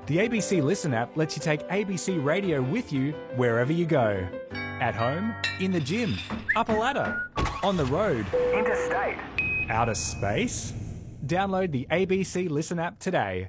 The ABC Listen app lets you take ABC Radio with you wherever you go. At home, in the gym, up a ladder, on the road, interstate, outer space. Download the ABC Listen app today.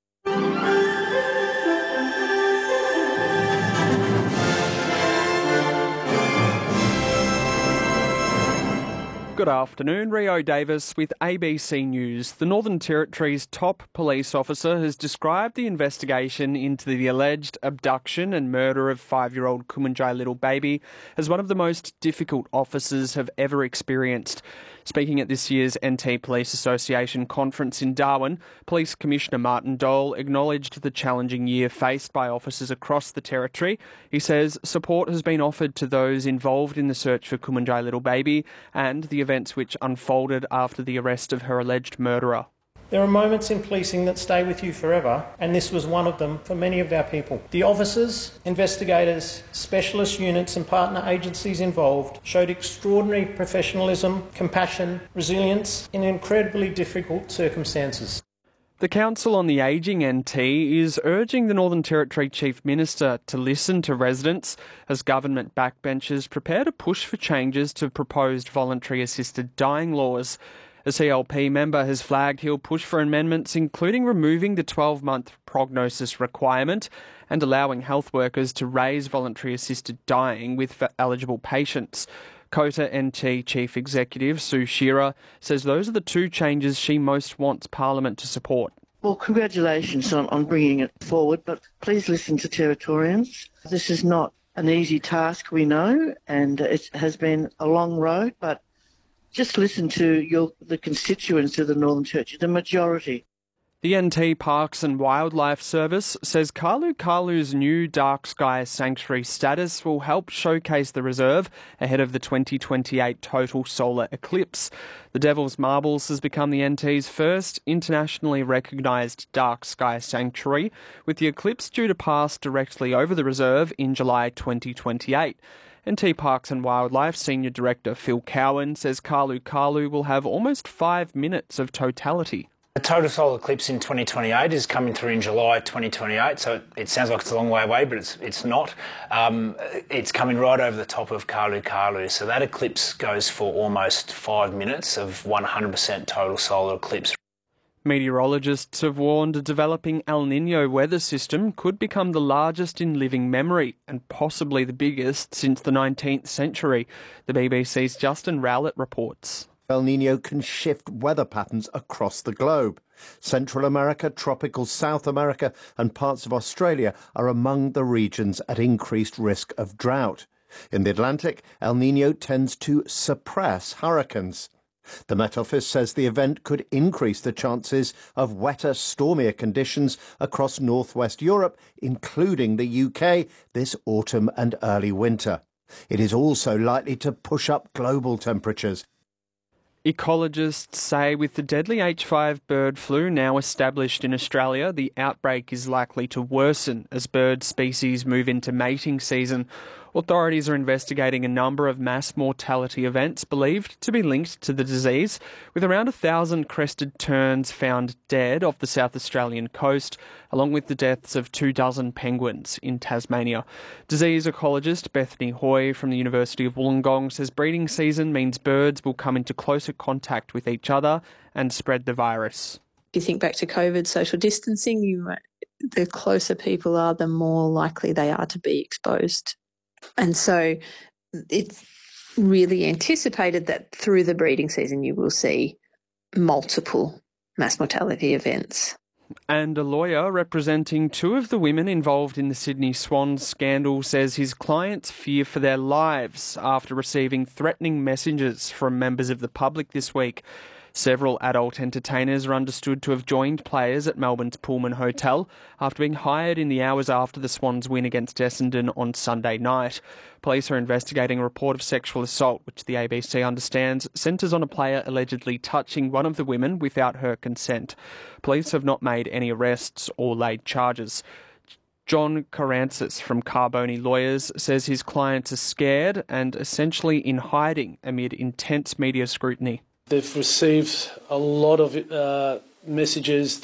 Good afternoon, Rio Davis with ABC News. The Northern Territory's top police officer has described the investigation into the alleged abduction and murder of 5-year-old Kumanjai little baby as one of the most difficult officers have ever experienced. Speaking at this year's NT Police Association conference in Darwin, Police Commissioner Martin Dole acknowledged the challenging year faced by officers across the Territory. He says support has been offered to those involved in the search for Kumanjai little baby and the events which unfolded after the arrest of her alleged murderer. There are moments in policing that stay with you forever, and this was one of them for many of our people. The officers, investigators, specialist units and partner agencies involved showed extraordinary professionalism, compassion, resilience in incredibly difficult circumstances. The Council on the Ageing NT is urging the Northern Territory Chief Minister to listen to residents as government backbenchers prepare to push for changes to proposed voluntary assisted dying laws. A CLP member has flagged he'll push for amendments including removing the 12-month prognosis requirement and allowing health workers to raise voluntary assisted dying with eligible patients. COTA NT Chief Executive Sue Shearer says those are the two changes she most wants Parliament to support. Well, congratulations on bringing it forward, but please listen to Territorians. This is not an easy task, we know, and it has been a long road, but just listen to the constituents of the Northern Territory, the majority. The NT Parks and Wildlife Service says Kalu Kalu's new dark sky sanctuary status will help showcase the reserve ahead of the 2028 total solar eclipse. The Devil's Marbles has become the NT's first internationally recognised dark sky sanctuary, with the eclipse due to pass directly over the reserve in July 2028. NT Parks and Wildlife Senior Director Phil Cowan says Kalu Kalu will have almost 5 minutes of totality. The total solar eclipse in 2028 is coming through in July 2028, so it sounds like it's a long way away, but it's not. It's coming right over the top of Kalu Kalu, so that eclipse goes for almost 5 minutes of 100% total solar eclipse. Meteorologists have warned a developing El Niño weather system could become the largest in living memory and possibly the biggest since the 19th century. The BBC's Justin Rowlett reports. El Niño can shift weather patterns across the globe. Central America, tropical South America and parts of Australia are among the regions at increased risk of drought. In the Atlantic, El Niño tends to suppress hurricanes. The Met Office says the event could increase the chances of wetter, stormier conditions across northwest Europe, including the UK, this autumn and early winter. It is also likely to push up global temperatures. Ecologists say with the deadly H5 bird flu now established in Australia, the outbreak is likely to worsen as bird species move into mating season. Authorities are investigating a number of mass mortality events believed to be linked to the disease, with around 1,000 crested terns found dead off the South Australian coast, along with the deaths of 24 penguins in Tasmania. Disease ecologist Bethany Hoy from the University of Wollongong says breeding season means birds will come into closer contact with each other and spread the virus. If you think back to COVID, social distancing, the closer people are, the more likely they are to be exposed. And so it's really anticipated that through the breeding season you will see multiple mass mortality events. And a lawyer representing two of the women involved in the Sydney Swans scandal says his clients fear for their lives after receiving threatening messages from members of the public this week. Several adult entertainers are understood to have joined players at Melbourne's Pullman Hotel after being hired in the hours after the Swans' win against Essendon on Sunday night. Police are investigating a report of sexual assault, which the ABC understands centres on a player allegedly touching one of the women without her consent. Police have not made any arrests or laid charges. John Carancis from Carboni Lawyers says his clients are scared and essentially in hiding amid intense media scrutiny. They've received a lot of messages